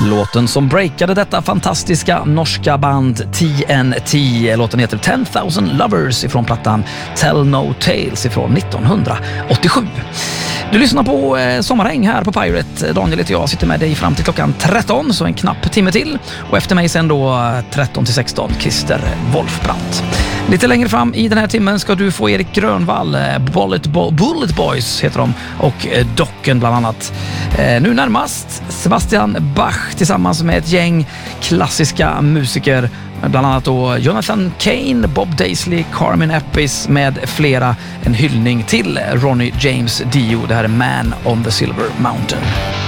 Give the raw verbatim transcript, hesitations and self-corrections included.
Låten som breakade detta fantastiska norska band T N T. Låten heter ten thousand Lovers ifrån plattan Tell No Tales ifrån nittonhundraåttiosju. Du lyssnar på eh, Sommarhäng här på Pirate. Daniel heter jag, sitter med dig fram till klockan tretton, så en knapp timme till. Och efter mig sen då tretton till sexton, Christer Wolfbrandt. Lite längre fram i den här timmen ska du få Erik Grönvall, Bullet, Bo- Bullet Boys heter de, och eh, Docken bland annat. Eh, nu närmast Sebastian Bach tillsammans med ett gäng klassiska musiker. Bland annat då Jonathan Cain, Bob Daisley, Carmen Eppes med flera. En hyllning till Ronnie James Dio. Det här är Man on the Silver Mountain.